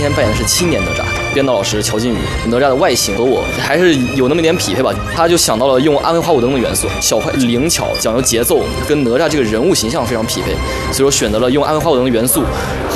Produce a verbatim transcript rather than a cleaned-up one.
天扮演的是青年哪吒，编导老师乔靖宇，哪吒的外形和我还是有那么一点匹配吧。他就想到了用安徽花鼓灯的元素，小快灵巧，讲究节奏，跟哪吒这个人物形象非常匹配，所以说选择了用安徽花鼓灯的元素